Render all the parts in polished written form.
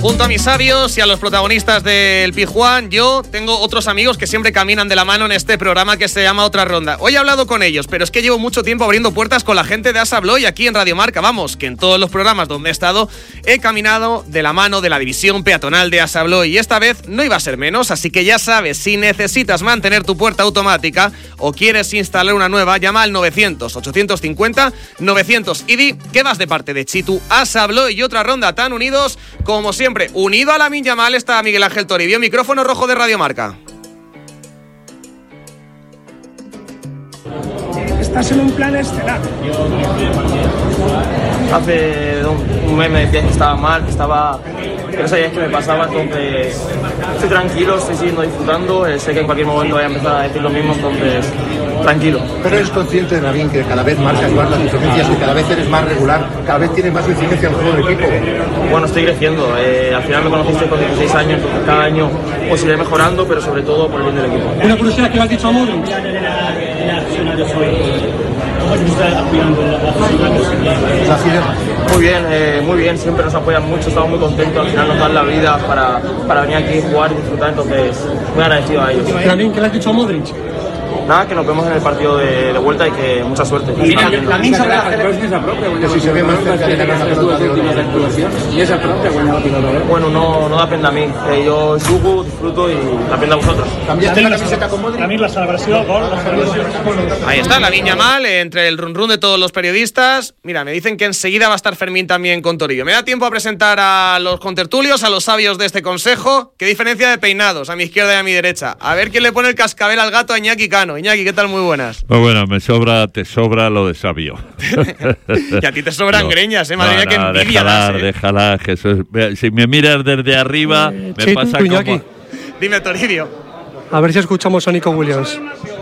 Junto a mis sabios y a los protagonistas del Pizjuán, yo tengo otros amigos que siempre caminan de la mano en este programa que se llama Otra Ronda. Hoy he hablado con ellos, pero es que llevo mucho tiempo abriendo puertas con la gente de Assa Abloy aquí en Radio Marca. Vamos, que en todos los programas donde he estado he caminado de la mano de la división peatonal de Assa Abloy y esta vez no iba a ser menos, así que ya sabes, si necesitas mantener tu puerta automática o quieres instalar una nueva, llama al 900-850-900 y di que vas de parte de Chitu. Assa Abloy y Otra Ronda tan unidos como siempre. Unido a Lamine Yamal está Miguel Ángel Toribio, micrófono rojo de Radio Marca. Estás en un plan estelar. Hace un mes me decías que estaba mal, que no sabías qué me pasaba, entonces estoy tranquilo, estoy siguiendo disfrutando, sé que en cualquier momento voy a empezar a decir lo mismo, entonces tranquilo. Pero eres consciente, Lamine, que cada vez marcas más las diferencias, que cada vez eres más regular, cada vez tienes más exigencia en el juego de equipo. Bueno, estoy creciendo, al final me conociste con 16 años, entonces cada año pues iré mejorando, pero sobre todo por el bien del equipo. Una curiosidad que me has dicho a Modric. Muy bien, siempre nos apoyan mucho, estamos muy contentos, al final nos dan la vida para venir aquí, jugar y disfrutar, entonces muy agradecido a ellos. Lamine, ¿qué le has dicho a Modric? Nada, que nos vemos en el partido de vuelta y que mucha suerte. Lamine sobre la propia, si se ve más cerca de ganar la pelota de oro. y esa propia, bueno, no depende a mí, yo jugo, disfruto y depende a vosotros. ¿Cambiaste la camiseta con Modric? Lamine, la celebració, gol. Ahí está Lamine Yamal, entre el run de todos los periodistas. Mira, me dicen que enseguida va a estar Fermín también con Torillo. Me da tiempo a presentar a los contertulios, a los sabios de este consejo. Qué diferencia de peinados, a mi izquierda y a mi derecha. A ver quién le pone el cascabel al gato a Iñaki Cano. Iñaki, ¿qué tal? Muy buenas. Pues bueno, te sobra lo de sabio. Y a ti te sobran greñas, madre mía, qué envidia das, Déjala, Jesús. Si me miras desde arriba, me pasa como... Iñaki. Dime, Toribio. A ver si escuchamos a Nico Williams.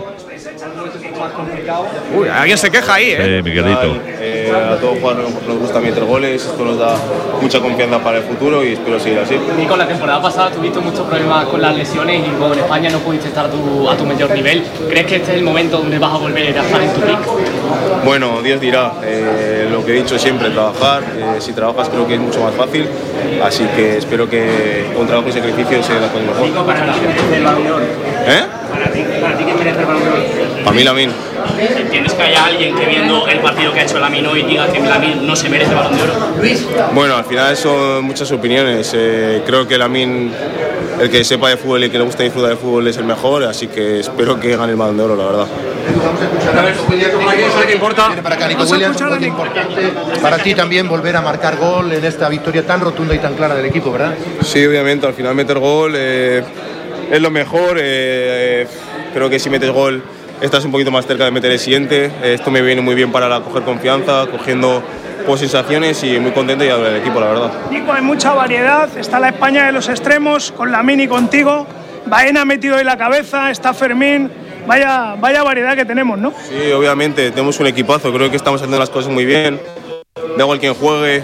Uy, alguien se queja ahí, Miguelito. A todos jugadores nos gusta meter goles, esto nos da mucha confianza para el futuro y espero seguir así. Nico, la temporada pasada tuviste muchos problemas con las lesiones y con España no pudiste estar a tu mayor nivel. ¿Crees que este es el momento donde vas a volver a estar en tu pick? Bueno, Dios dirá, lo que he dicho siempre, trabajar. Si trabajas creo que es mucho más fácil, así que espero que con trabajo y sacrificio se dé la cosa mejor. Nico, para ti, ¿quién merece el Balón de Oro? Para ti, ¿quién merece el Balón de Oro? Para mí, Lamine. ¿Entiendes que haya alguien que viendo el partido que ha hecho Lamine hoy diga que Lamine no se merece el Balón de Oro? Bueno, al final son muchas opiniones. Creo que Lamine, el que sepa de fútbol y que le gusta disfrutar de fútbol, es el mejor, así que espero que gane el Balón de Oro, la verdad. Vamos a escuchar a Nico Williams. ¿Qué importa? Viene para acá, Nico Williams, muy importante para ti también volver a marcar gol en esta victoria tan rotunda y tan clara del equipo, ¿verdad? Sí, obviamente, al final meter gol es lo mejor. Creo que si metes gol estás un poquito más cerca de meter el siguiente. Esto me viene muy bien para coger confianza, cogiendo sensaciones y muy contento ya del equipo, la verdad. Nico, hay mucha variedad, está la España de los extremos, con Lamine y contigo. Baena metido en la cabeza, está Fermín. Vaya variedad que tenemos, ¿no? Sí, obviamente, tenemos un equipazo, creo que estamos haciendo las cosas muy bien. Da igual quien juegue.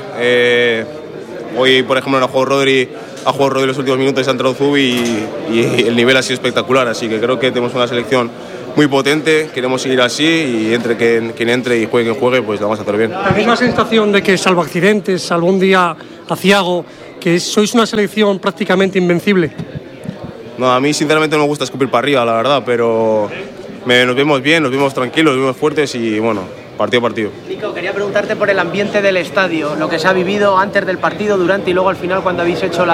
Hoy, por ejemplo, ha jugado Rodri los últimos minutos, se ha entrado Zubi y el nivel ha sido espectacular, así que creo que tenemos una selección muy potente, queremos seguir así y entre quien entre y juegue quien juegue, pues lo vamos a hacer bien. ¿Tenéis la sensación de que, salvo accidentes, salvo un día aciago, que sois una selección prácticamente invencible? No, a mí sinceramente no me gusta escupir para arriba, la verdad, pero nos vemos bien, nos vemos tranquilos, nos vemos fuertes y bueno, partido a partido. Nico, quería preguntarte por el ambiente del estadio, lo que se ha vivido antes del partido, durante y luego al final cuando habéis hecho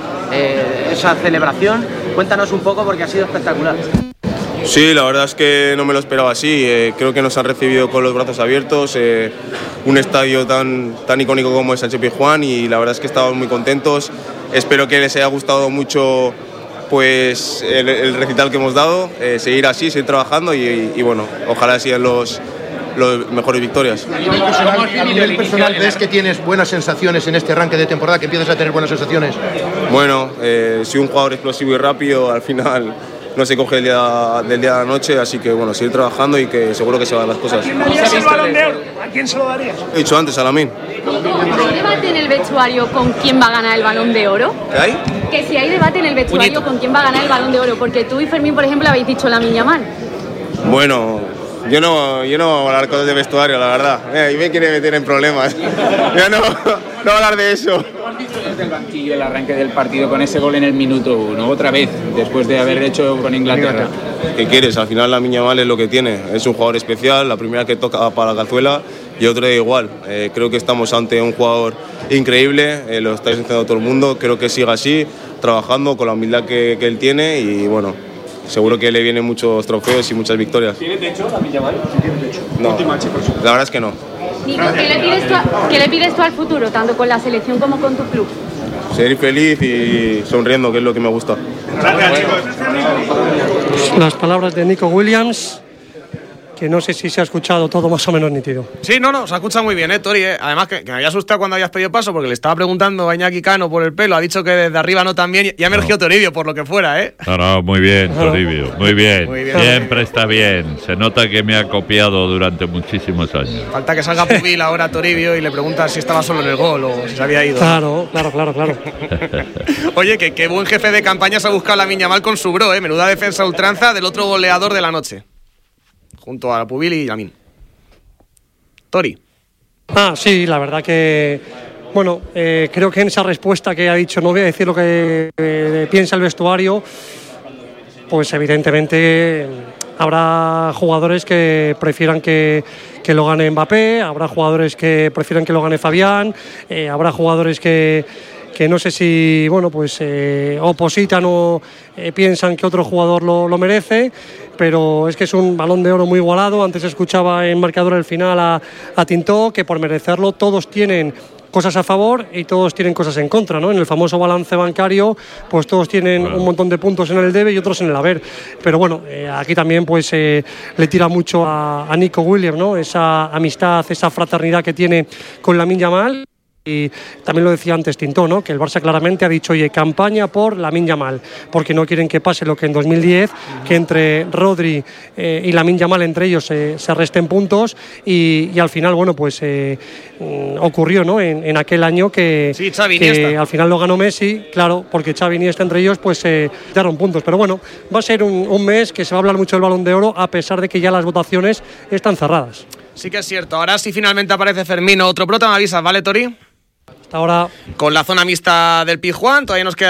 esa celebración. Cuéntanos un poco porque ha sido espectacular. Sí, la verdad es que no me lo esperaba así. Creo que nos han recibido con los brazos abiertos, un estadio tan icónico como es Sánchez Pizjuán y la verdad es que estamos muy contentos. Espero que les haya gustado mucho pues el recital que hemos dado, seguir así, seguir trabajando y bueno, ojalá sigan los mejores victorias. A nivel personal, ¿ves que tienes buenas sensaciones en este arranque de temporada, que empiezas a tener buenas sensaciones? Bueno, soy un jugador explosivo y rápido, al final no se coge del día a la noche, así que bueno, seguir trabajando y que seguro que se van las cosas. ¿A quién le darías el Balón de Oro? ¿A quién se lo darías? He dicho antes, a Lamine. ¿Hay debate en el vestuario con quién va a ganar el Balón de Oro? ¿Qué hay? Que si hay debate en el vestuario con quién va a ganar el Balón de Oro, porque tú y Fermín, por ejemplo, habéis dicho Lamine Yamal. Bueno, yo no voy a hablar cosas de vestuario, la verdad. Y me quiere meter en problemas. Yo no voy a hablar de eso. desde el banquillo el arranque del partido con ese gol en el minuto 1, otra vez, después de haber hecho con Inglaterra. ¿Qué quieres? Al final Lamine Yamal es lo que tiene, es un jugador especial, la primera que toca para la cazuela y otro da igual. Creo que estamos ante un jugador increíble, lo estáis enseñando todo el mundo, creo que siga así, trabajando con la humildad que él tiene y bueno, seguro que le vienen muchos trofeos y muchas victorias. ¿Tiene techo Lamine Yamal? No, la verdad es que no. Nico, ¿qué le pides tú al futuro, tanto con la selección como con tu club? Ser feliz y sonriendo, que es lo que me gusta. Gracias, chicos. Las palabras de Nico Williams, que no sé si se ha escuchado todo más o menos nítido. Sí, no, se ha escuchado muy bien, Tori. Además, que me había asustado cuando habías pedido paso, porque le estaba preguntando a Iñaki Cano por el pelo. Ha dicho que desde arriba no tan bien. Y ha emergido Toribio, por lo que fuera, ¿eh? No, muy bien, Toribio. Muy bien. Siempre está bien. Se nota que me ha copiado durante muchísimos años. Falta que salga Pubil ahora Toribio y le pregunta si estaba solo en el gol o si se había ido. Claro. Oye, qué buen jefe de campaña se ha buscado Lamine Yamal con su bro, ¿eh? Menuda defensa ultranza del otro goleador de la noche. Junto a Pubil y Lamine. Tori. Sí, la verdad que, bueno, creo que en esa respuesta que ha dicho, no voy a decir lo que piensa el vestuario, pues evidentemente habrá jugadores que prefieran que lo gane Mbappé, habrá jugadores que prefieran que lo gane Fabián, habrá jugadores que no sé si, bueno, pues opositan o piensan que otro jugador lo merece, pero es que es un Balón de Oro muy igualado. Antes escuchaba en marcador el final a Tintó, que por merecerlo todos tienen cosas a favor y todos tienen cosas en contra, ¿no? En el famoso balance bancario, pues todos tienen un montón de puntos en el debe y otros en el haber. Pero bueno, aquí también pues le tira mucho a Nico Williams, ¿no? Esa amistad, esa fraternidad que tiene con Lamine Yamal. Y también lo decía antes Tintó, ¿no? Que el Barça claramente ha dicho, oye, campaña por Lamine Yamal, porque no quieren que pase lo que en 2010, que entre Rodri y Lamine Yamal, entre ellos se resten puntos y al final, bueno, pues ocurrió, ¿no? En aquel año que al final lo ganó Messi, claro, porque Xavi y Iniesta entre ellos pues dieron puntos, pero bueno, va a ser un mes que se va a hablar mucho del Balón de Oro, a pesar de que ya las votaciones están cerradas. Sí que es cierto. Ahora sí finalmente aparece Fermín, otro prota, me avisas, ¿vale, Tori? Ahora con la zona mixta del Pizjuán, todavía nos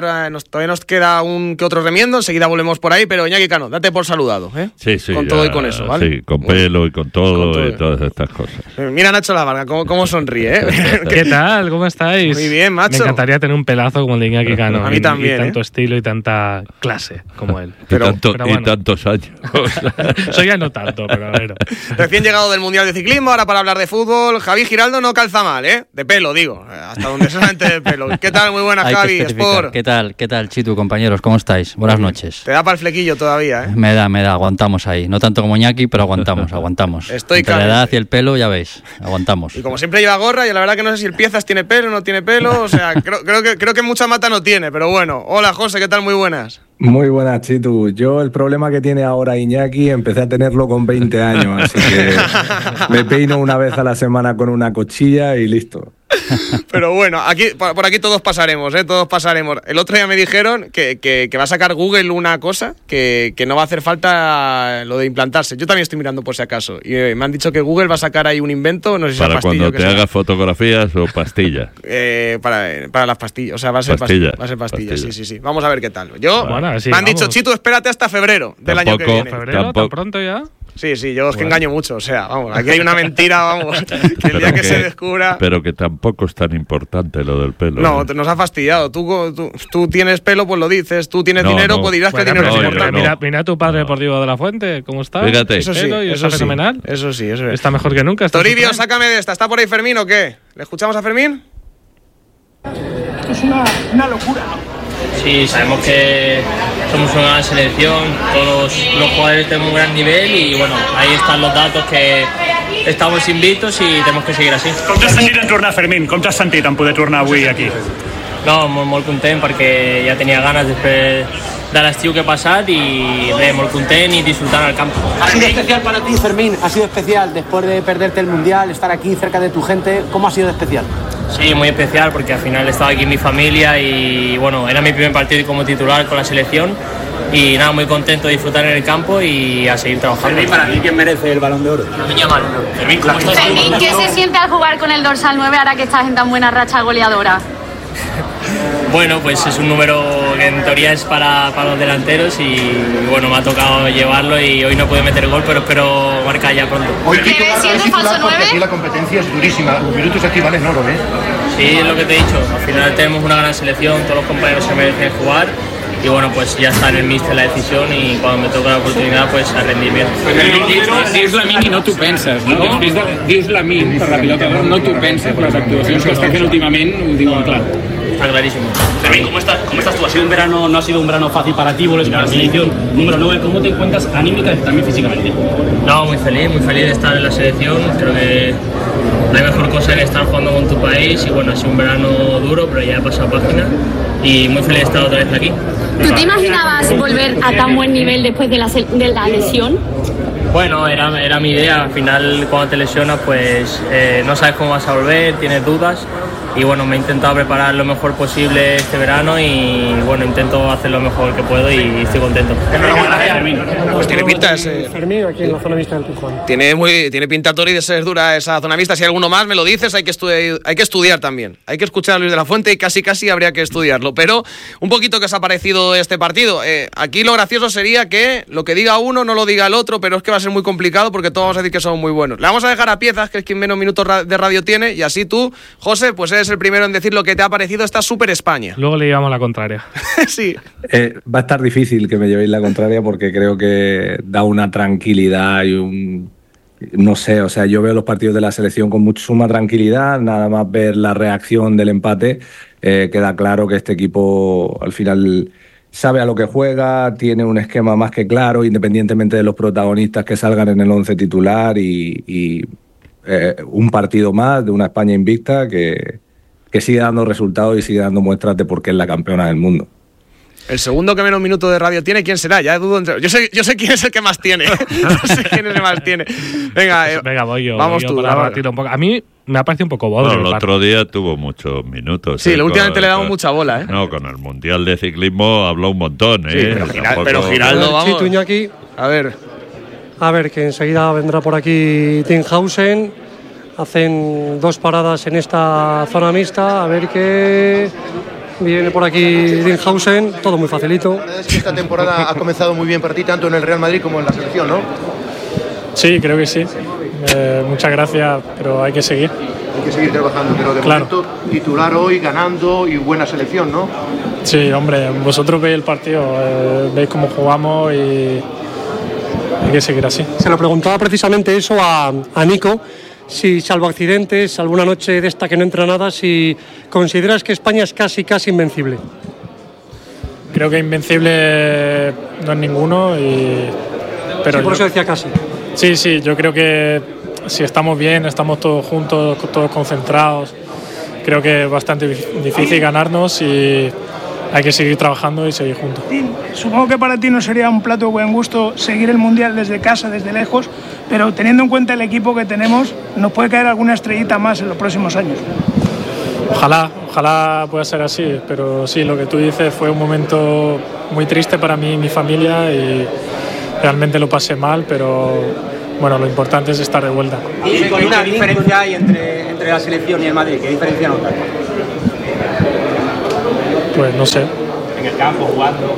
queda un que otro remiendo, enseguida volvemos por ahí, pero Iñaki Cano, date por saludado, ¿eh? Sí, con todo y con eso, ¿vale? Sí, con pelo y con todo y todas estas cosas. Mira Nacho La Varga, cómo sonríe, ¿eh? ¿Qué tal? ¿Cómo estáis? Muy bien, macho. Me encantaría tener un pelazo como el de Iñaki Cano. A mí también, y tanto estilo y tanta clase como él. Pero bueno. Y tantos años. Soy ya no tanto, pero a ver. Recién llegado del Mundial de Ciclismo, ahora para hablar de fútbol, Javi Giraldo no calza mal, ¿eh? De pelo, digo. Hasta donde solamente de pelo. ¿Qué tal? Muy buenas, Javi. Sport. ¿Qué tal, Chitu, compañeros? ¿Cómo estáis? Buenas noches. Te da para el flequillo todavía, ¿eh? Me da, aguantamos ahí. No tanto como Iñaki, pero aguantamos. Estoy Entre la edad y el pelo, ya veis, aguantamos. Y como siempre lleva gorra, y la verdad que no sé si el Piezas tiene pelo o no tiene pelo, o sea, creo que mucha mata no tiene, pero bueno. Hola, José, ¿qué tal? Muy buenas. Muy buenas, Chitu. Yo el problema que tiene ahora Iñaki empecé a tenerlo con 20 años, así que me peino una vez a la semana con una cuchilla y listo. Pero bueno, por aquí todos pasaremos, ¿eh? Todos pasaremos. El otro día me dijeron que va a sacar Google una cosa que no va a hacer falta lo de implantarse. Yo también estoy mirando por si acaso. Y me han dicho que Google va a sacar ahí un invento, no sé si para pastilla, cuando te hagas fotografías o pastillas. Para las pastillas, o sea, va a ser pastillas. Sí. Vamos a ver qué tal. Me han dicho, Chitu, espérate hasta febrero del año que viene. ¿Febrero? ¿Tan pronto ya? Sí, yo es que engaño mucho, o sea, vamos, aquí hay una mentira, vamos, que el día que se descubra... Pero que tampoco es tan importante lo del pelo. No, nos ha fastidiado, tú tienes pelo, pues lo dices, tú tienes dinero, pues dirás que el dinero es importante. Mira a tu padre deportivo de la Fuente, ¿cómo está? Fíjate. Eso sí, está fenomenal. Eso sí. Está mejor que nunca. Toribio, sácame de esta, ¿está por ahí Fermín o qué? ¿Le escuchamos a Fermín? Es una locura. Sí, sabemos que somos una gran selección, todos los jugadores tienen un gran nivel y bueno, ahí están los datos que estamos invictos y tenemos que seguir así. Com t'has sentit en tornar, Fermín? Com t'has sentit en poder tornar avui aquí? No, molt content perquè ja tenia ganes després de l'estiu que he passat i res, molt content y disfrutar al campo. Ha sido especial para ti, Fermín, ha sido especial después de perderte el Mundial, estar aquí cerca de tu gente, ¿cómo ha sido de especial? Sí, muy especial porque al final estaba aquí en mi familia y bueno, era mi primer partido como titular con la selección y nada, muy contento de disfrutar en el campo y a seguir trabajando. ¿Y para ti quién merece el Balón de Oro? Fermín, ¿qué se siente al jugar con el dorsal 9 ahora que estás en tan buena racha goleadora? Bueno, pues es un número que en teoría es para los delanteros y bueno, me ha tocado llevarlo y hoy no pude meter gol, pero espero marcar ya pronto. Hoy titular porque aquí la competencia es durísima, los minutos aquí valen oro, ¿eh? Sí, es lo que te he dicho, al final tenemos una gran selección, todos los compañeros se merecen jugar y bueno, pues ya está en el míster la decisión y cuando me toca la oportunidad pues a rendir bien. Dius Lamine i no t'ho penses, no? Dius Lamine per la pilota d'or, no t'ho penses, les actuacions que està fent últimament ho diuen clar. Está clarísimo. Fermín, ¿cómo estás tú? Ha sido un verano, no ha sido un verano fácil para ti, vuelves para la selección número 9. ¿Cómo te encuentras anímica y también físicamente? No, muy feliz de estar en la selección. Creo que la mejor cosa es estar jugando con tu país y bueno, ha sido un verano duro, pero ya he pasado página y muy feliz de estar otra vez aquí. ¿Tú te imaginabas volver a tan buen nivel después de la lesión? Bueno, era mi idea. Al final, cuando te lesionas, pues no sabes cómo vas a volver, tienes dudas. Y bueno, me he intentado preparar lo mejor posible este verano y bueno, intento hacer lo mejor que puedo y estoy contento. Pues tiene pinta Fermín, aquí en la zona mixta del Pizjuán. Tiene pinta, Tori, de ser dura esa zona mixta. Si hay alguno más, me lo dices, hay que estudiar también. Hay que escuchar a Luis de la Fuente y casi habría que estudiarlo. Pero un poquito que os ha parecido este partido. Aquí lo gracioso sería que lo que diga uno no lo diga el otro, pero es que va a ser muy complicado porque todos vamos a decir que son muy buenos. Le vamos a dejar a Piezas, que es quien menos minutos de radio tiene, y así tú, José, pues eres el primero en decir lo que te ha parecido esta Super España. Luego le llevamos la contraria. Sí. Va a estar difícil que me llevéis la contraria porque creo que da una tranquilidad y no sé, o sea, yo veo los partidos de la selección con mucha suma tranquilidad, nada más ver la reacción del empate, queda claro que este equipo al final sabe a lo que juega, tiene un esquema más que claro, independientemente de los protagonistas que salgan en el 11 titular y un partido más de una España invicta que sigue dando resultados y sigue dando muestras de por qué es la campeona del mundo. El segundo que menos minutos de radio tiene, ¿quién será? Ya dudo entre... Yo sé quién es el que más tiene. No sé quién es el que más tiene. Venga, voy yo. Vamos tú. Para batir un poco. A mí me ha parecido un poco bodrio. Bueno, el otro día tuvo muchos minutos. Sí, últimamente le damos mucha bola, ¿eh? No, con el Mundial de Ciclismo habló un montón, ¿eh? Sí, pero Giraldo, vamos. Sí, Iñaki. A ver, que enseguida vendrá por aquí Tinhausen. Hacen 2 paradas en esta zona mixta. A ver qué... Viene por aquí Tinhausen, todo muy facilito. La verdad es que esta temporada ha comenzado muy bien para ti, tanto en el Real Madrid como en la selección, ¿no? Sí, creo que sí. Muchas gracias, pero hay que seguir. Hay que seguir trabajando, pero de momento titular hoy, ganando y buena selección, ¿no? Sí, hombre, vosotros veis el partido, veis cómo jugamos y hay que seguir así. Se lo preguntaba precisamente eso a Nico. Si salvo accidentes, alguna noche de esta que no entra nada, si consideras que España es casi invencible. Creo que invencible no es ninguno, pero sí, por eso decía casi. Sí, yo creo que si estamos bien, estamos todos juntos, todos concentrados, creo que es bastante difícil ganarnos y hay que seguir trabajando y seguir juntos. Supongo que para ti no sería un plato de buen gusto seguir el Mundial desde casa, desde lejos, pero teniendo en cuenta el equipo que tenemos, nos puede caer alguna estrellita más en los próximos años. Ojalá pueda ser así, pero sí, lo que tú dices fue un momento muy triste para mí y mi familia y realmente lo pasé mal, pero bueno, lo importante es estar de vuelta. ¿Y qué diferencia hay entre la selección y el Madrid? ¿Qué diferencia notas? Pues no sé. En el campo, jugando.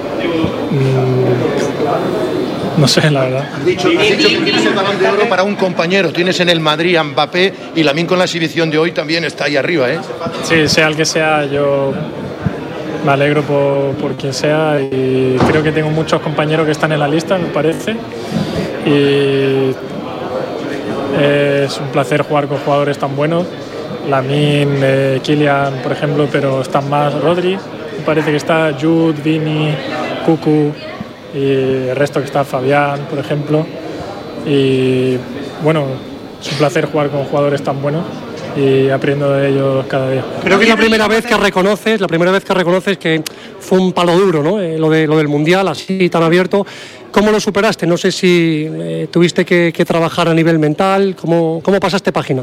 No sé, la verdad. Has dicho que tienes el Balón de Oro para un compañero. Tienes en el Madrid a Mbappé y Lamine con la exhibición de hoy también está ahí arriba, ¿eh? Sí, sea el que sea, yo me alegro por quien sea y creo que tengo muchos compañeros que están en la lista, me parece. Y es un placer jugar con jugadores tan buenos. Lamine, Kylian, por ejemplo, pero están más Rodri. Me parece que está Jude, Vini, Cucu y el resto que está Fabián, por ejemplo. Y bueno, es un placer jugar con jugadores tan buenos y aprendo de ellos cada día. Creo que es la primera vez que reconoces que fue un palo duro, ¿no? Lo del Mundial, así tan abierto. ¿Cómo lo superaste? No sé si tuviste que trabajar a nivel mental. ¿Cómo pasaste página?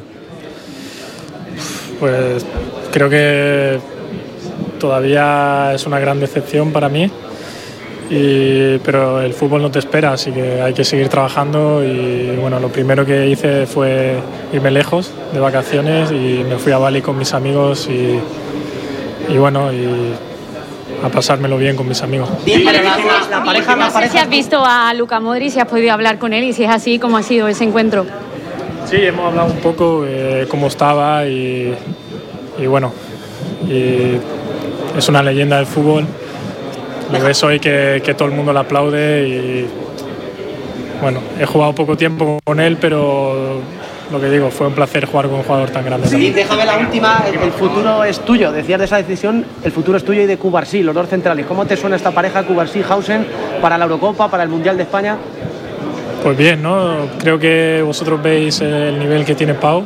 Pues creo que todavía es una gran decepción para mí, pero el fútbol no te espera, así que hay que seguir trabajando y bueno, lo primero que hice fue irme lejos de vacaciones y me fui a Bali con mis amigos y bueno, y a pasármelo bien con mis amigos. La pareja, no sé si has visto a Luka Modric, si has podido hablar con él y si es así, ¿cómo ha sido ese encuentro? Sí, hemos hablado un poco cómo estaba y bueno, y es una leyenda del fútbol. Lo ves hoy que todo el mundo le aplaude y bueno, he jugado poco tiempo con él, pero lo que digo, fue un placer jugar con un jugador tan grande. Sí, déjame la última, el futuro es tuyo, decías de esa decisión, el futuro es tuyo y de Cubarsí, los dos centrales. ¿Cómo te suena esta pareja Cubarsí-Hausen para la Eurocopa, para el Mundial de España? Pues bien, ¿no? Creo que vosotros veis el nivel que tiene Pau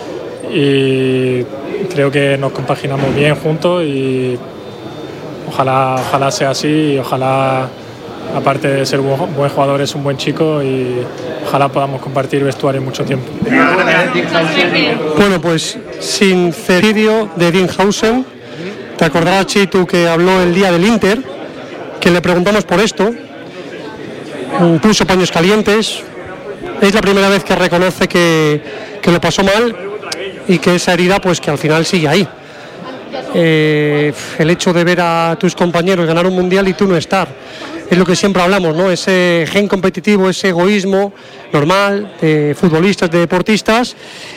y creo que nos compaginamos bien juntos y ojalá sea así y ojalá, aparte de ser un buen jugador, es un buen chico y ojalá podamos compartir vestuario mucho tiempo. Bueno, pues sinceridio de Dean Hausen. Te acordarás, Chitu, que habló el día del Inter, que le preguntamos por esto. Puso paños calientes. Es la primera vez que reconoce que lo pasó mal y que esa herida, pues que al final sigue ahí. El hecho de ver a tus compañeros ganar un mundial y tú no estar, es lo que siempre hablamos, ¿no? Ese gen competitivo, ese egoísmo normal de futbolistas, de deportistas,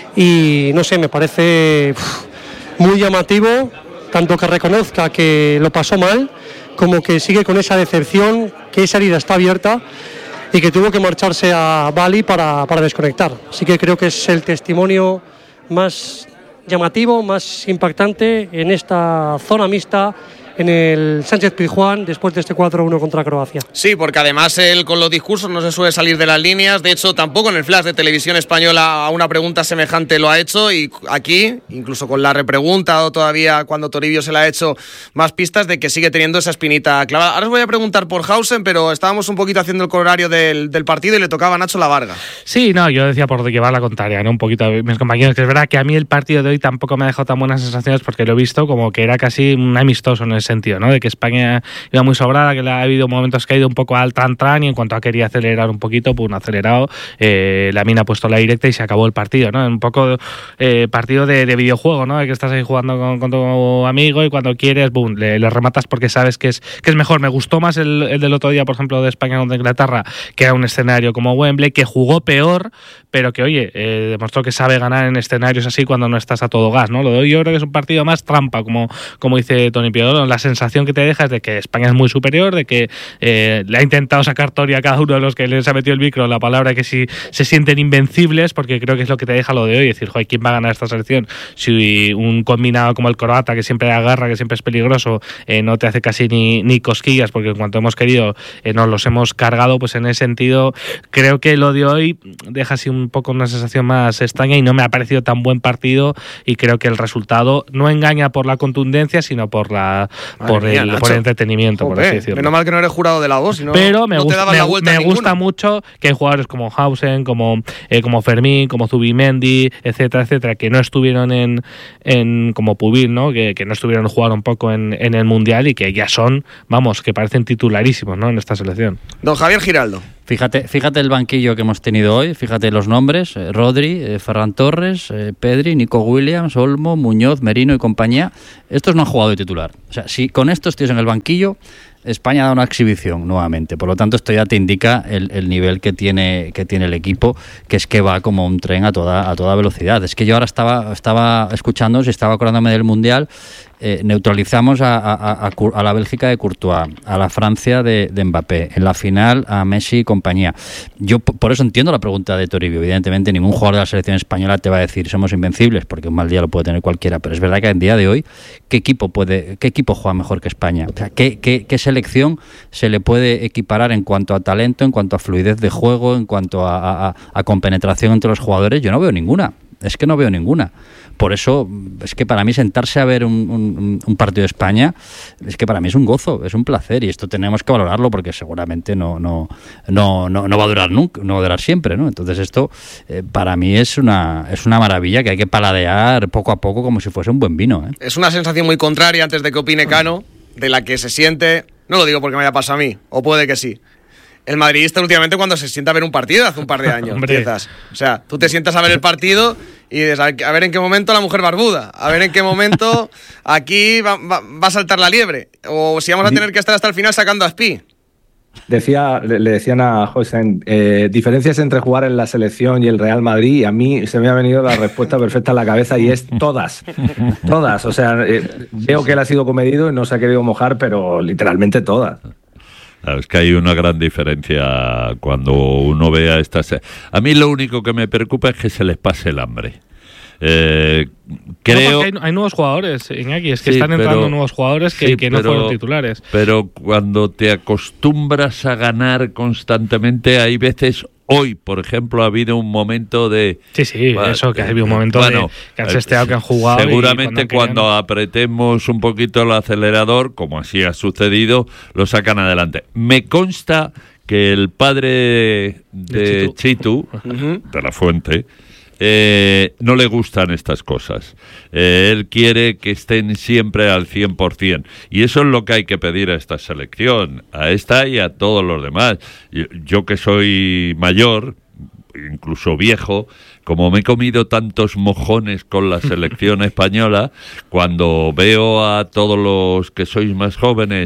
y no sé, me parece muy llamativo, tanto que reconozca que lo pasó mal, como que sigue con esa decepción, que esa herida está abierta y que tuvo que marcharse a Bali para desconectar. Así que creo que es el testimonio más llamativo, más impactante en esta zona mixta en el Sánchez-Pizjuán después de este 4-1 contra Croacia. Sí, porque además él con los discursos no se suele salir de las líneas. De hecho, tampoco en el flash de Televisión Española a una pregunta semejante lo ha hecho, y aquí, incluso con la repregunta o todavía cuando Toribio se le ha hecho más pistas de que sigue teniendo esa espinita clavada. Ahora os voy a preguntar por Hausen, pero estábamos un poquito haciendo el corolario del partido y le tocaba a Nacho La Varga. Sí, no, yo decía por llevar la contraria, ¿no? Un poquito a mis compañeros, que es verdad que a mí el partido de hoy tampoco me ha dejado tan buenas sensaciones porque lo he visto como que era casi un amistoso en el sentido, ¿no? De que España iba muy sobrada, que ha habido momentos que ha ido un poco al tran y en cuanto ha querido acelerar un poquito, pues no ha acelerado, la mina ha puesto la directa y se acabó el partido, ¿no? Un poco partido de videojuego, ¿no? De que estás ahí jugando con tu amigo y cuando quieres, boom, le rematas porque sabes que es mejor. Me gustó más el del otro día, por ejemplo, de España contra Inglaterra, que era un escenario como Wembley, que jugó peor, pero que, oye, demostró que sabe ganar en escenarios así cuando no estás a todo gas, ¿no? Lo de hoy yo creo que es un partido más trampa, como dice Toni Piodoro. La sensación que te deja es de que España es muy superior, de que le ha intentado sacar Tori a cada uno de los que les ha metido el micro la palabra que si se sienten invencibles, porque creo que es lo que te deja lo de hoy, decir, joder, ¿quién va a ganar esta selección? Si un combinado como el croata, que siempre agarra, que siempre es peligroso, no te hace casi ni cosquillas, porque en cuanto hemos querido nos los hemos cargado, pues en ese sentido creo que lo de hoy deja así un poco una sensación más extraña y no me ha parecido tan buen partido, y creo que el resultado no engaña por la contundencia, sino por el entretenimiento, por así decirlo. Menos mal que no eres jurado de la voz, sino pero me gusta mucho que hay jugadores como Hausen, como Fermín, como Zubimendi, etcétera, etcétera, que no estuvieron en como Pubil, ¿no? Que no estuvieron jugando un poco en el Mundial y que ya son, vamos, que parecen titularísimos, ¿no? En esta selección. Don Javier Giraldo. Fíjate el banquillo que hemos tenido hoy, fíjate los nombres, Rodri, Ferran Torres, Pedri, Nico Williams, Olmo, Muñoz, Merino y compañía. Estos no han jugado de titular. O sea, si con estos tíos en el banquillo, España da una exhibición nuevamente. Por lo tanto, esto ya te indica el nivel que tiene el equipo, que es que va como un tren a toda velocidad. Es que yo ahora estaba escuchando, y estaba acordándome del Mundial. Neutralizamos a la Bélgica de Courtois, a la Francia de Mbappé, en la final a Messi y compañía. Yo por eso entiendo la pregunta de Toribio. Evidentemente ningún jugador de la selección española te va a decir somos invencibles, porque un mal día lo puede tener cualquiera, pero es verdad que en día de hoy ¿qué equipo juega mejor que España? O sea, ¿qué selección se le puede equiparar en cuanto a talento, en cuanto a fluidez de juego, en cuanto a compenetración entre los jugadores? Yo no veo ninguna. Es que no veo ninguna. Por eso es que para mí sentarse a ver un partido de España es que para mí es un gozo, es un placer, y esto tenemos que valorarlo porque seguramente no va a durar nunca, no va a durar siempre, ¿no? Entonces esto para mí es una maravilla que hay que paladear poco a poco como si fuese un buen vino, ¿eh? Es una sensación muy contraria, antes de que opine Cano, de la que se siente, no lo digo porque me haya pasado a mí, o puede que sí, el madridista últimamente cuando se sienta a ver un partido hace un par de años. Empiezas. O sea, tú te sientas a ver el partido y dices, a ver en qué momento la mujer barbuda, a ver en qué momento aquí va a saltar la liebre, o si vamos a tener que estar hasta el final sacando a Spi. Le decían a José, diferencias entre jugar en la selección y el Real Madrid, y a mí se me ha venido la respuesta perfecta a la cabeza y es todas. Todas. O sea, veo que él ha sido comedido y no se ha querido mojar, pero literalmente todas. Claro, es que hay una gran diferencia cuando uno ve a estas... A mí lo único que me preocupa es que se les pase el hambre. Creo... No, hay nuevos jugadores, Iñaki, es que están entrando nuevos jugadores que no fueron titulares. Pero cuando te acostumbras a ganar constantemente, hay veces... Hoy, por ejemplo, ha habido un momento de... Sí, eso, que ha habido un momento de que han sesteado, que han jugado. Seguramente cuando apretemos un poquito el acelerador, como así ha sucedido, lo sacan adelante. Me consta que el padre de Chitu, de la Fuente... no le gustan estas cosas. Él quiere que estén siempre al 100%. Y eso es lo que hay que pedir a esta selección, a esta y a todos los demás. Yo que soy mayor, incluso viejo, como me he comido tantos mojones con la selección española, cuando veo a todos los que sois más jóvenes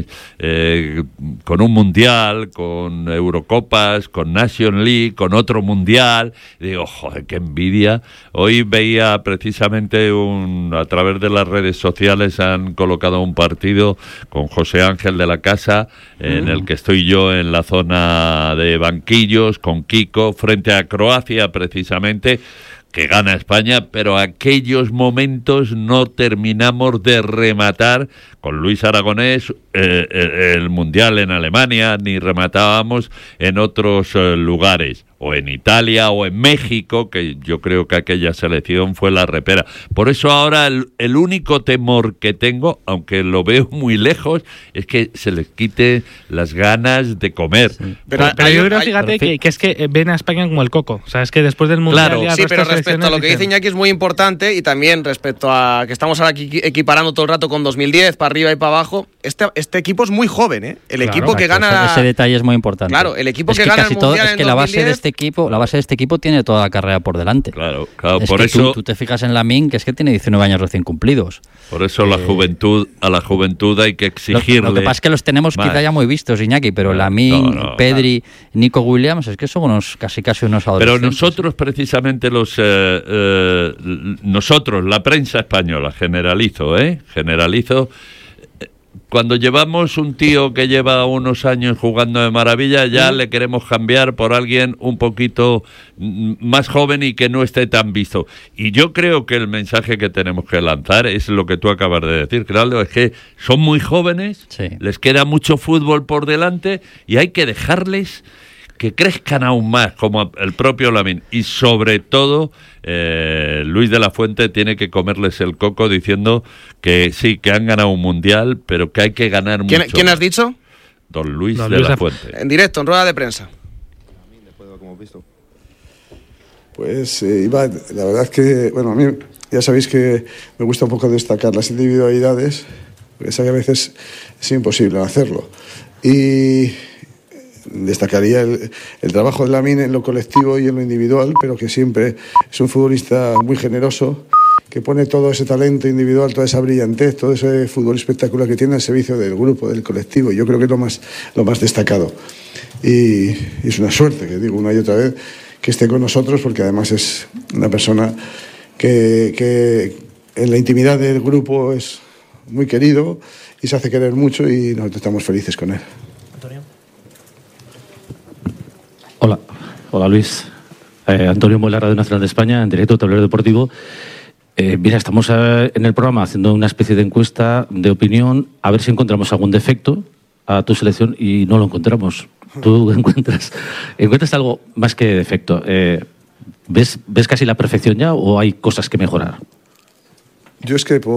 con un mundial, con Eurocopas, con Nation League, con otro mundial, digo, joder, qué envidia. Hoy veía precisamente a través de las redes sociales han colocado un partido con José Ángel de la Casa, en el que estoy yo en la zona de banquillos, con Kiko, frente a Croacia precisamente, que gana España, pero aquellos momentos no terminamos de rematar con Luis Aragonés el Mundial en Alemania, ni rematábamos en otros lugares, o en Italia o en México, que yo creo que aquella selección fue la repera. Por eso ahora el único temor que tengo, aunque lo veo muy lejos, es que se les quite las ganas de comer. Sí. Pero yo creo, fíjate, que es que ven a España como el coco. O sea, es que después del Mundial... Claro, sí, pero respecto a lo que dice Iñaki es muy importante, y también respecto a que estamos ahora aquí equiparando todo el rato con 2010, para arriba y para abajo, este equipo es muy joven, ¿eh? El equipo que gana... Ese detalle es muy importante. Claro, el equipo que gana el Mundial en 2010... la base de este equipo tiene toda la carrera por delante. Claro, es por que eso... Tú te fijas en Lamine, que es que tiene 19 años recién cumplidos. Por eso a la juventud hay que exigirle... Lo que pasa es que los tenemos quizá ya muy vistos, Iñaki, pero Lamine, Pedri, Nico Williams, es que son casi unos adolescentes. Pero nosotros precisamente nosotros, la prensa española, generalizo, cuando llevamos un tío que lleva unos años jugando de maravilla, ya le queremos cambiar por alguien un poquito más joven y que no esté tan visto. Y yo creo que el mensaje que tenemos que lanzar es lo que tú acabas de decir, Claudio, es que son muy jóvenes, les queda mucho fútbol por delante y hay que dejarles que crezcan aún más, como el propio Lamine. Y sobre todo, Luis de la Fuente tiene que comerles el coco diciendo que sí, que han ganado un mundial, pero que hay que ganar mucho. ¿Quién has dicho? Don Luis de la Fuente. En directo, en rueda de prensa. Pues Iván, la verdad es que, bueno, a mí ya sabéis que me gusta un poco destacar las individualidades, porque sé que a veces es imposible hacerlo. Y destacaría el trabajo de Lamine en lo colectivo y en lo individual, pero que siempre es un futbolista muy generoso, que pone todo ese talento individual, toda esa brillantez, todo ese fútbol espectacular que tiene al servicio del grupo, del colectivo. Yo creo que es lo más destacado. Y es una suerte, que digo una y otra vez, que esté con nosotros, porque además es una persona que en la intimidad del grupo es muy querido y se hace querer mucho, y nosotros estamos felices con él. Hola Luis, Antonio Mola, Radio Nacional de España, en directo, Tablero Deportivo. Mira, estamos en el programa haciendo una especie de encuesta de opinión, a ver si encontramos algún defecto a tu selección, y no lo encontramos. Tú encuentras algo más que defecto. ¿Ves casi la perfección ya, o hay cosas que mejorar? Yo es que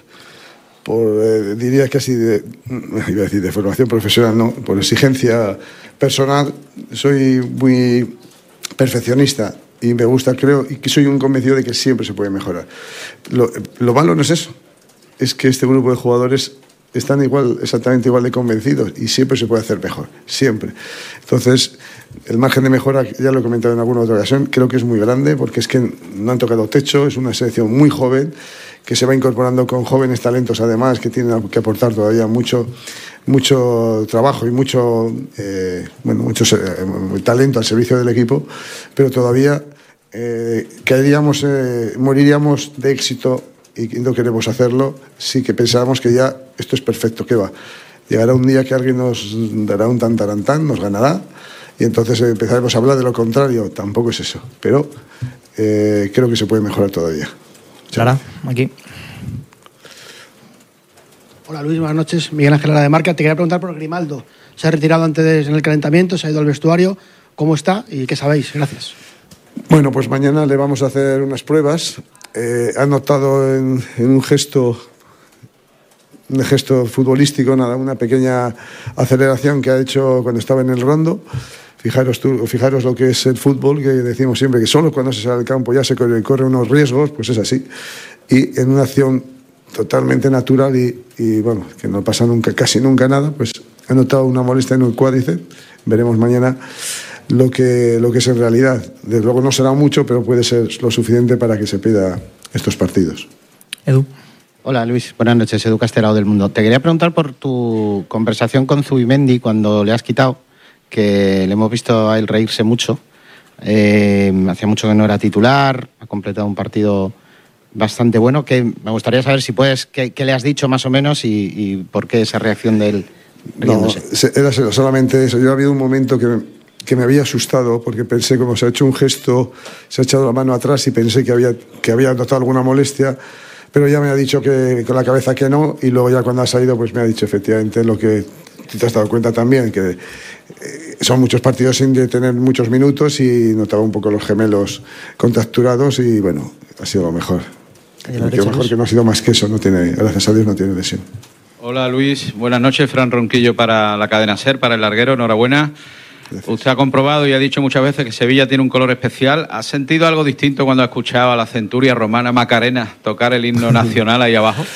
diría casi iba a decir de formación profesional, no, por exigencia personal, soy muy perfeccionista y me gusta, creo, y que soy un convencido de que siempre se puede mejorar. Lo malo no es eso, es que este grupo de jugadores están exactamente igual de convencidos, y siempre se puede hacer mejor, siempre. Entonces, el margen de mejora, ya lo he comentado en alguna otra ocasión, creo que es muy grande, porque es que no han tocado techo, es una selección muy joven, que se va incorporando con jóvenes talentos además, que tienen que aportar todavía mucho trabajo y mucho talento al servicio del equipo, pero todavía moriríamos de éxito, y no queremos hacerlo, sí que pensábamos que ya esto es perfecto, que va. Llegará un día que alguien nos dará un tantarantán, nos ganará, y entonces empezaremos a hablar de lo contrario. Tampoco es eso, pero creo que se puede mejorar todavía. Clara, aquí. Hola Luis, buenas noches. Miguel Ángel Lara de Marca. Te quería preguntar por Grimaldo. Se ha retirado antes en el calentamiento, se ha ido al vestuario. ¿Cómo está y qué sabéis? Gracias. Bueno, pues mañana le vamos a hacer unas pruebas. Ha notado en un gesto futbolístico, una pequeña aceleración que ha hecho cuando estaba en el rondo. Fijaros lo que es el fútbol, que decimos siempre que solo cuando se sale al campo ya se corre unos riesgos, pues es así. Y en una acción totalmente natural y bueno, que no pasa casi nunca nada, pues ha notado una molestia en el cuádriceps. Veremos mañana lo que es en realidad. Desde luego no será mucho, pero puede ser lo suficiente para que se pida estos partidos. Edu. Hola Luis, buenas noches, Edu Castelao del Mundo. Te quería preguntar por tu conversación con Zubimendi cuando le has quitado, que le hemos visto a él reírse mucho. Hacía mucho que no era titular, ha completado un partido bastante bueno, que me gustaría saber si puedes, qué le has dicho más o menos y por qué esa reacción de él riéndose. No, era solamente eso. Yo había un momento que me había asustado porque pensé, como se ha hecho un gesto, se ha echado la mano atrás y pensé que había notado alguna molestia, pero ya me ha dicho que con la cabeza que no, y luego ya cuando ha salido pues me ha dicho efectivamente lo que te has dado cuenta también, que son muchos partidos sin tener muchos minutos y notaba un poco los gemelos contracturados y bueno, ha sido lo mejor. Mejor que no ha sido más que eso, gracias a Dios no tiene lesión. Hola Luis, buenas noches, Fran Ronquillo para la cadena SER, para el larguero, enhorabuena. Gracias. Usted ha comprobado y ha dicho muchas veces que Sevilla tiene un color especial. ¿Ha sentido algo distinto cuando ha escuchado a la centuria romana Macarena tocar el himno nacional ahí abajo?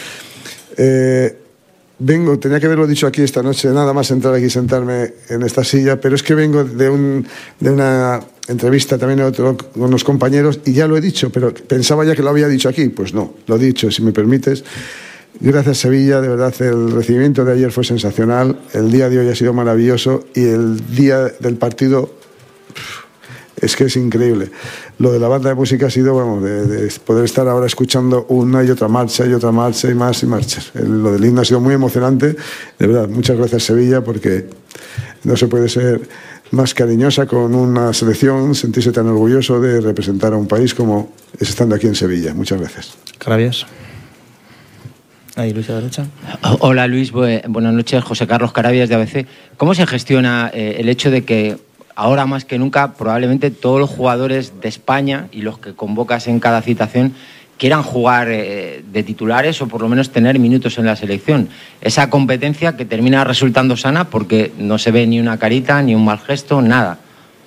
Tenía que haberlo dicho aquí esta noche, nada más entrar aquí y sentarme en esta silla, pero es que vengo de una entrevista también con unos compañeros y ya lo he dicho, pero pensaba ya que lo había dicho aquí. Pues no, lo he dicho, si me permites. Gracias Sevilla, de verdad el recibimiento de ayer fue sensacional, el día de hoy ha sido maravilloso y el día del partido es que es increíble. Lo de la banda de música ha sido, bueno, de poder estar ahora escuchando una y otra marcha y más y marchas. Lo del himno ha sido muy emocionante, de verdad, muchas gracias Sevilla, porque no se puede ser más cariñosa con una selección, sentirse tan orgulloso de representar a un país como es estando aquí en Sevilla. Muchas gracias. Carabias. Ahí, Luis, a la derecha. Hola Luis, buenas noches. José Carlos Carabias de ABC. ¿Cómo se gestiona el hecho de que ahora más que nunca probablemente todos los jugadores de España y los que convocas en cada citación quieran jugar de titulares o por lo menos tener minutos en la selección? Esa competencia que termina resultando sana porque no se ve ni una carita, ni un mal gesto, nada.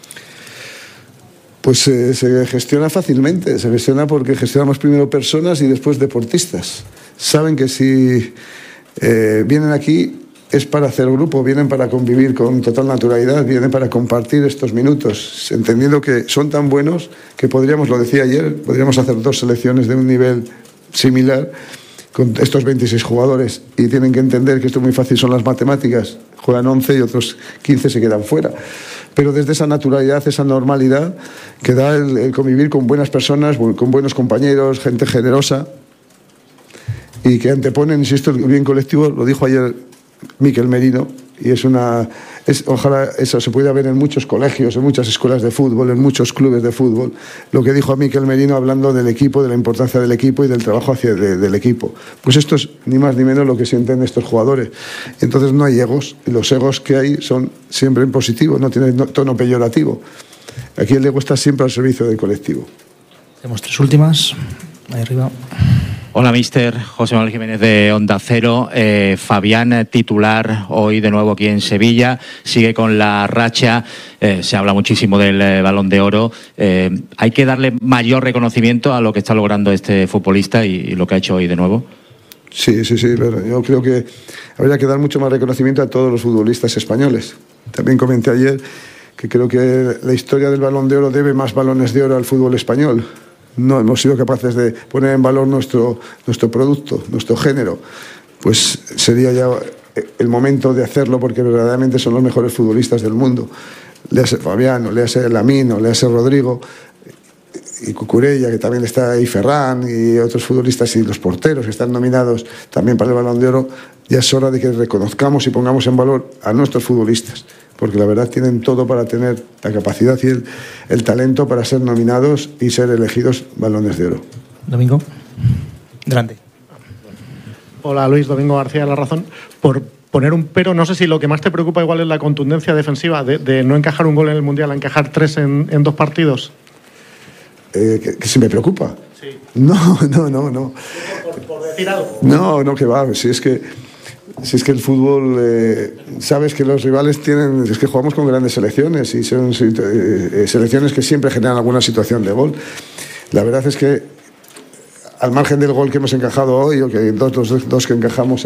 Pues se gestiona fácilmente, se gestiona porque gestionamos primero personas y después deportistas. Saben que si vienen aquí es para hacer grupo, vienen para convivir con total naturalidad, vienen para compartir estos minutos, entendiendo que son tan buenos que podríamos, lo decía ayer, podríamos hacer 2 selecciones de un nivel similar con estos 26 jugadores y tienen que entender que esto es muy fácil, son las matemáticas, juegan 11 y otros 15 se quedan fuera. Pero desde esa naturalidad, esa normalidad que da el convivir con buenas personas, con buenos compañeros, gente generosa y que anteponen, insisto, el bien colectivo, lo dijo ayer Miquel Merino, y ojalá eso se pueda ver en muchos colegios, en muchas escuelas de fútbol, en muchos clubes de fútbol, lo que dijo a Miquel Merino hablando del equipo, de la importancia del equipo y del trabajo del equipo. Pues esto es ni más ni menos lo que sienten estos jugadores. Entonces no hay egos, y los egos que hay son siempre en positivo, no tienen tono peyorativo. Aquí el ego está siempre al servicio del colectivo. Tenemos 3 últimas, ahí arriba. Hola, míster. José Manuel Jiménez de Onda Cero. Fabián, titular hoy de nuevo aquí en Sevilla. Sigue con la racha. Se habla muchísimo del Balón de Oro. ¿Hay que darle mayor reconocimiento a lo que está logrando este futbolista y lo que ha hecho hoy de nuevo? Sí. Pero yo creo que habría que dar mucho más reconocimiento a todos los futbolistas españoles. También comenté ayer que creo que la historia del Balón de Oro debe más balones de oro al fútbol español. No hemos sido capaces de poner en valor nuestro producto, nuestro género. Pues sería ya el momento de hacerlo, porque verdaderamente son los mejores futbolistas del mundo. Léase Fabián, léase Lamine, léase Rodrigo y Cucurella, que también está ahí, Ferran y otros futbolistas, y los porteros que están nominados también para el Balón de Oro. Ya es hora de que reconozcamos y pongamos en valor a nuestros futbolistas, porque la verdad tienen todo para tener la capacidad y el talento para ser nominados y ser elegidos Balones de Oro. Domingo, delante. Hola Luis, Domingo García de La Razón. Por poner un pero, no sé si lo que más te preocupa igual es la contundencia defensiva de no encajar un gol en el Mundial, a encajar 3 en 2 partidos. ¿Que si me preocupa? Sí. No. Por decir algo. No, que va. Si es que el fútbol, sabes que los rivales es que jugamos con grandes selecciones y son selecciones que siempre generan alguna situación de gol. La verdad es que, al margen del gol que hemos encajado hoy, o que dos que encajamos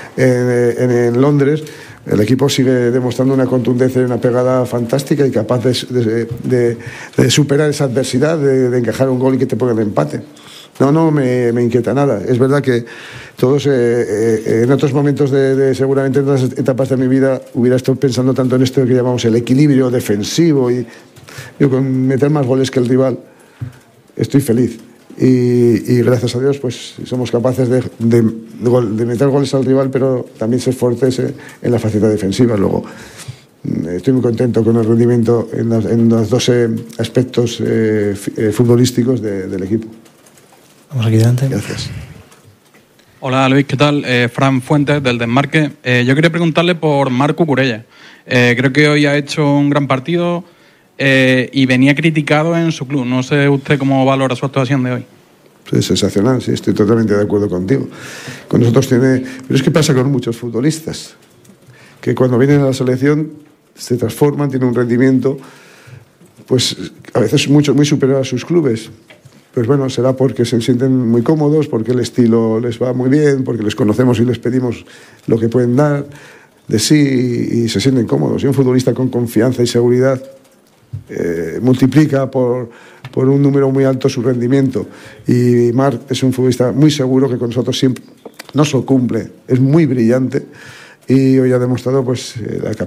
en Londres, el equipo sigue demostrando una contundencia y una pegada fantástica y capaz de superar esa adversidad, de encajar un gol y que te ponga el empate. No me inquieta nada. Es verdad que todos en otros momentos seguramente en otras etapas de mi vida hubiera estado pensando tanto en esto que llamamos el equilibrio defensivo, y yo con meter más goles que el rival estoy feliz. Y gracias a Dios pues somos capaces de meter goles al rival, pero también ser fuertes en la faceta defensiva. Luego estoy muy contento con el rendimiento en los dos aspectos futbolísticos del equipo. Vamos aquí delante. Gracias. Hola Luis, ¿qué tal? Fran Fuentes del Desmarque. Yo quería preguntarle por Marc Cucurella. Creo que hoy ha hecho un gran partido y venía criticado en su club. No sé usted cómo valora su actuación de hoy. Es sensacional, sí, estoy totalmente de acuerdo contigo. Con nosotros pero es que pasa con muchos futbolistas, que cuando vienen a la selección se transforman, tienen un rendimiento pues a veces muy superior a sus clubes. Pues bueno, será porque se sienten muy cómodos, porque el estilo les va muy bien, porque les conocemos y les pedimos lo que pueden dar de sí y se sienten cómodos. Y un futbolista con confianza y seguridad multiplica por un número muy alto su rendimiento. Y Marc es un futbolista muy seguro, que con nosotros siempre no solo cumple, es muy brillante, y hoy ha demostrado pues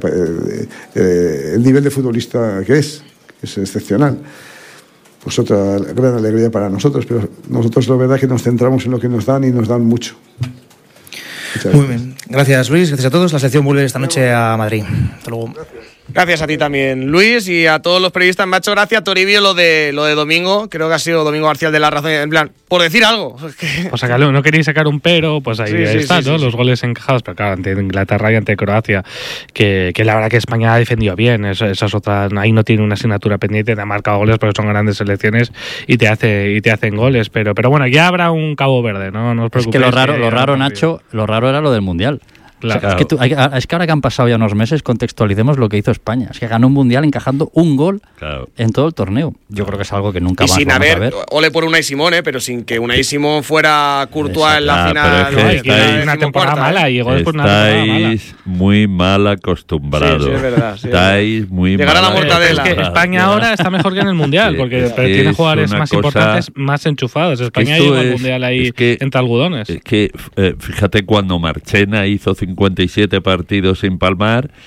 el nivel de futbolista que es excepcional. Pues otra gran alegría para nosotros, pero nosotros la verdad es que nos centramos en lo que nos dan y nos dan mucho. Muy bien, gracias Luis, gracias a todos. La sección vuelve esta noche a Madrid. Hasta luego. Gracias a ti también, Luis, y a todos los periodistas. Me ha hecho gracia, Toribio, lo de Domingo. Creo que ha sido Domingo García de La Razón, en plan, por decir algo. Pues sacarlo, no queréis sacar un pero, pues ahí está, ¿no? Sí. Los goles encajados, pero claro, ante Inglaterra y ante Croacia, que la verdad que España ha defendido bien. Esa es otra, ahí no tiene una asignatura pendiente, te ha marcado goles porque son grandes selecciones y te hacen goles. Pero bueno, ya habrá un Cabo Verde, ¿no? No os preocupéis. Es que lo raro, Nacho, lo raro era lo del Mundial. Claro. O sea, es que ahora que han pasado ya unos meses, contextualicemos lo que hizo España. Es que ganó un Mundial encajando un gol en todo el torneo. Yo creo que es algo que nunca más vamos a ver. Ole por Unai Simón, pero sin que Unai Simón fuera Courtois en la final. Pero es que una temporada mala, llegó después una temporada mala. Estáis muy mal acostumbrados. Sí, es verdad. Sí, estáis muy mal. Llegar a la mortadela. Es que España ahora está mejor que en el Mundial, porque tiene jugadores más importantes, más enchufados. España llegó al Mundial ahí entre algodones. Es que, fíjate, cuando Marchena hizo 57 partidos sin palmar,